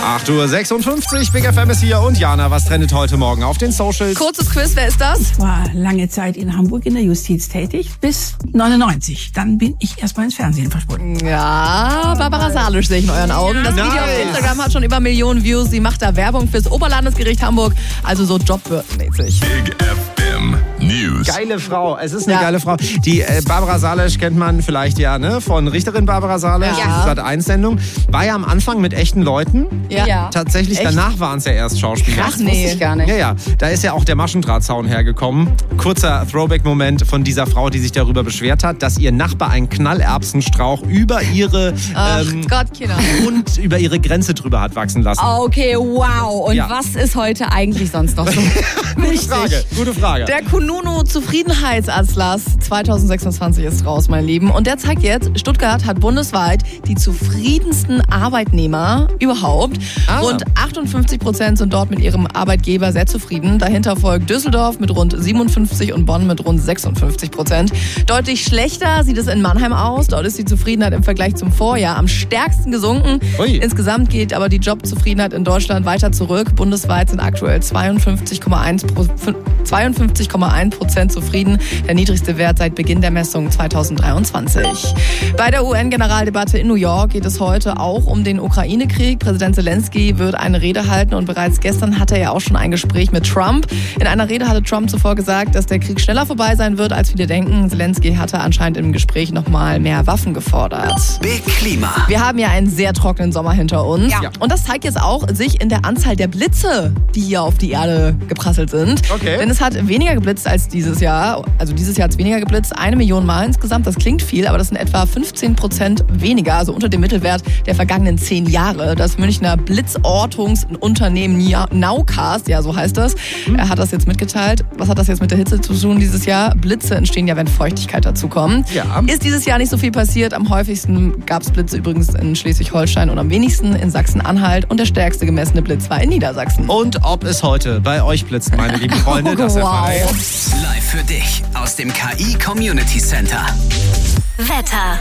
8:56 Uhr, Big FM ist hier und Jana, was trendet heute Morgen auf den Socials? Kurzes Quiz, wer ist das? Ich war lange Zeit in Hamburg in der Justiz tätig, bis 99. Dann bin ich erstmal ins Fernsehen verschwunden. Ja, Barbara Salisch sehe ich in euren Augen. Das Video auf Instagram hat schon über Millionen Views. Sie macht da Werbung fürs Oberlandesgericht Hamburg, also so Jobbördenmäßig. Big FM News. Geile Frau, es ist eine geile Frau. Die Barbara Salisch kennt man vielleicht von Richterin Barbara Salisch, Sat.1-Sendung. War ja am Anfang mit echten Leuten. Ja. Tatsächlich, danach waren es ja erst Schauspieler. Ach nee, ich gar nicht. Ja, da ist ja auch der Maschendrahtzaun hergekommen. Kurzer Throwback-Moment von dieser Frau, die sich darüber beschwert hat, dass ihr Nachbar einen Knallerbsenstrauch über ihre und über ihre Grenze drüber hat wachsen lassen. Okay, wow. Und was ist heute eigentlich sonst noch so? Gute Frage. Der Kununu Zufriedenheitsatlas 2026 ist raus, mein Lieben. Und der zeigt jetzt, Stuttgart hat bundesweit die zufriedensten Arbeitnehmer überhaupt. Rund 58% sind dort mit ihrem Arbeitgeber sehr zufrieden. Dahinter folgt Düsseldorf mit rund 57% und Bonn mit rund 56%. Deutlich schlechter sieht es in Mannheim aus. Dort ist die Zufriedenheit im Vergleich zum Vorjahr am stärksten gesunken. Insgesamt geht aber die Jobzufriedenheit in Deutschland weiter zurück. Bundesweit sind aktuell 52,1% zufrieden. Der niedrigste Wert seit Beginn der Messung 2023. Bei der UN-Generaldebatte in New York geht es heute auch um den Ukraine-Krieg. Präsident Zelensky wird eine Rede halten und bereits gestern hatte er auch schon ein Gespräch mit Trump. In einer Rede hatte Trump zuvor gesagt, dass der Krieg schneller vorbei sein wird, als viele denken. Zelensky hatte anscheinend im Gespräch nochmal mehr Waffen gefordert. Big Klima. Wir haben ja einen sehr trockenen Sommer hinter uns. Ja. Und das zeigt jetzt auch sich in der Anzahl der Blitze, die hier auf die Erde geprasselt sind. Okay. Denn es hat weniger geblitzt als dieses Jahr. Also dieses Jahr hat es weniger geblitzt, 1 Million Mal insgesamt. Das klingt viel, aber das sind etwa 15% weniger, also unter dem Mittelwert der vergangenen 10 Jahre. Das Münchner Blitzortungsunternehmen Nowcast, ja so heißt das, er hat das jetzt mitgeteilt. Was hat das jetzt mit der Hitze zu tun dieses Jahr? Blitze entstehen ja, wenn Feuchtigkeit dazukommt. Ja. Ist dieses Jahr nicht so viel passiert. Am häufigsten gab es Blitze übrigens in Schleswig-Holstein und am wenigsten in Sachsen-Anhalt. Und der stärkste gemessene Blitz war in Niedersachsen. Und ob es heute bei euch blitzt, meine lieben Freunde, das erfahren wir jetzt. Live für dich aus dem KI Community Center. Wetter.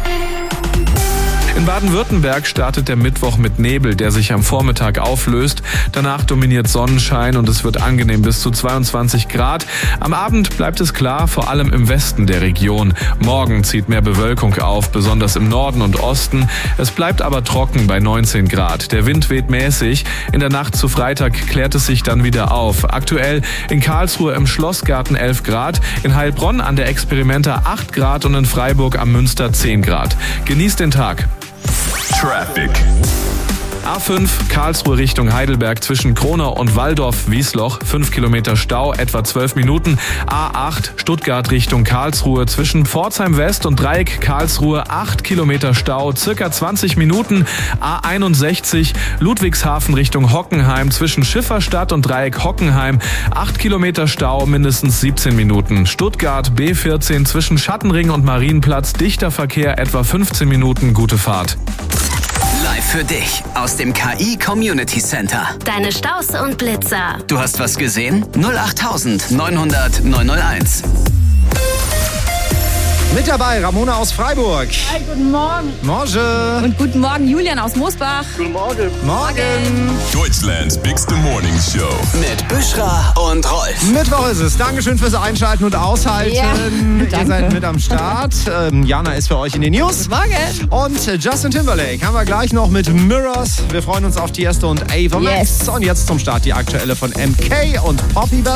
In Baden-Württemberg startet der Mittwoch mit Nebel, der sich am Vormittag auflöst. Danach dominiert Sonnenschein und es wird angenehm bis zu 22 Grad. Am Abend bleibt es klar, vor allem im Westen der Region. Morgen zieht mehr Bewölkung auf, besonders im Norden und Osten. Es bleibt aber trocken bei 19 Grad. Der Wind weht mäßig. In der Nacht zu Freitag klärt es sich dann wieder auf. Aktuell in Karlsruhe im Schlossgarten 11 Grad, in Heilbronn an der Experimenta 8 Grad und in Freiburg am Münster 10 Grad. Genießt den Tag. Traffic. A5 Karlsruhe Richtung Heidelberg zwischen Kronau und Walldorf-Wiesloch, 5 Kilometer Stau, etwa 12 Minuten. A8 Stuttgart Richtung Karlsruhe zwischen Pforzheim West und Dreieck Karlsruhe, 8 Kilometer Stau, circa 20 Minuten. A61 Ludwigshafen Richtung Hockenheim zwischen Schifferstadt und Dreieck Hockenheim, 8 Kilometer Stau, mindestens 17 Minuten. Stuttgart B14 zwischen Schattenring und Marienplatz, dichter Verkehr, etwa 15 Minuten, gute Fahrt. Live für dich aus dem KI Community Center. Deine Staus und Blitzer. Du hast was gesehen? 08900 901. Mit dabei Ramona aus Freiburg. Hi, guten Morgen. Morgen. Und guten Morgen, Julian aus Moosbach. Morgen. Deutschlands Bigste Morning Show. Mit Büschra und Rolf. Mittwoch ist es. Dankeschön fürs Einschalten und Aushalten. Ja, Ihr seid mit am Start. Jana ist für euch in den News. Morgen. Und Justin Timberlake haben wir gleich noch mit Mirrors. Wir freuen uns auf Tiesto und Ava Max. Und jetzt zum Start die aktuelle von MK und Poppy Best.